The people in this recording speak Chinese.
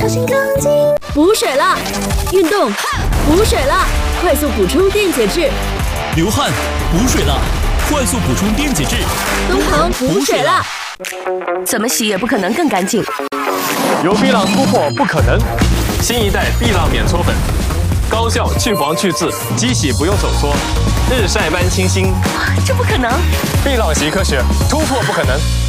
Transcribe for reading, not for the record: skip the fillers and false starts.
小心钢筋。 补水了，运动，补水了，快速补充电解质。 流汗，补水了，快速补充电解质。 东鹏补水了， 怎么洗也不可能更干净。 有碧朗突破不可能，新一代碧朗免搓粉，高效去黄去渍，机洗不用手搓，日晒般清新。 这不可能！ 碧朗洗科学突破不可能。